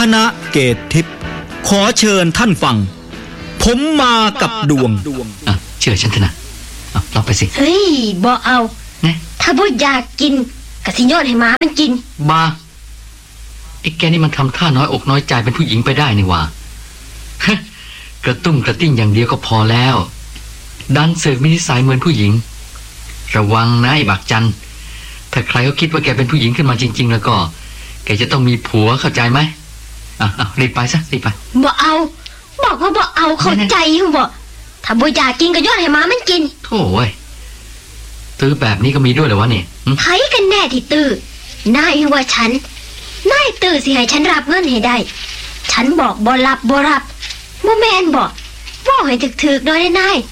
ณะเกตทิพย์ขอเชิญท่านฟังผมมากับดวงเชื่อฉันเถอะนะลองไปสิเฮ้ยบ่เอาถ้าบ่อยากกินกะสิโยนให้หมามันกินบ้าไอ้แกนี่มันทำท่าน้อยอกน้อยใจเป็นผู้หญิงไปได้นี่หว่ากระตุ้งกระติ้งอย่างเดียวก็พอแล้วดันเสือกมีนิสัยเหมือนผู้หญิงระวังนะไอ้บักจันถ้าใครเขาคิดว่าแกเป็นผู้หญิงขึ้นมาจริงๆแล้วก็แกจะต้องมีผัวเข้าใจไหมรีบไปซะรีบไปบ่เอาบอกว่าบ่เอาเข้าใจอยู่บ่ถ้าบ่อยากกินก็โยนให้หมามันกินโถ่เว้ยตื้อแบบนี้ก็มีด้วยเหรอวะเนี่ยไผกันแน่ที่ตื้อนายว่าฉันนายตื้อสิให้ฉันรับเงินให้ได้ฉันบอกบ่รับบ่แม่นบอกว่าให้ถึกๆหน่อยได้นาย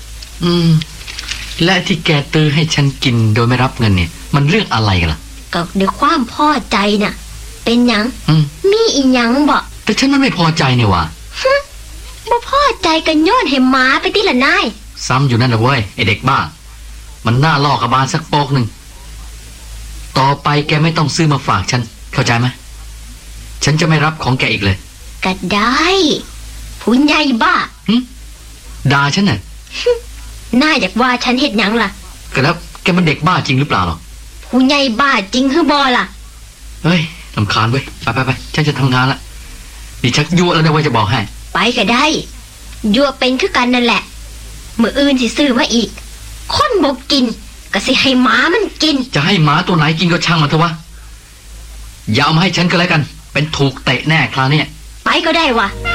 และที่แกตื้อให้ฉันกินโดยไม่รับเงินเนี่ยมันเรื่องอะไรกันล่ะก็ด้วยความพอใจน่ะเป็นหยังมีอีหยังบ่แต่ฉันมันไม่พอใจเนี่ยว่ะบ่พอใจกันโยนให้หมาไปติละนายซ้ำอยู่นั่นแหละเว้ยไอเด็กบ้ามันน่าลอกกระบาลสักโป๊กนึงต่อไปแกไม่ต้องซื้อมาฝากฉันเข้าใจไหมฉันจะไม่รับของแกอีกเลยก็ได้ผู้ใหญ่บ้าด่าฉันน่ะน่าอยากว่าฉันเฮ็ดหยังล่ะก็แล้วแกมันเด็กบ้าจริงหรือเปล่าหรอผู้ใหญ่บ้าจริงหรือบ่ล่ะเฮ้ยรำคาญเว้ยไปฉันจะทำงานละนี่ชักยั่วแล้วนะว่าจะบอกให้ไปก็ได้ยั่วเป็นคือกันนั่นแหละมื้ออื่นสิซื้อมาอีกคนบ่กินก็สิให้หมามันกินจะให้หมาตัวไหนกินก็ช่างมันเถอะวะอย่าเอามาให้ฉันก็แล้วกันเป็นถูกเตะแน่คราวนี้ไปก็ได้วะ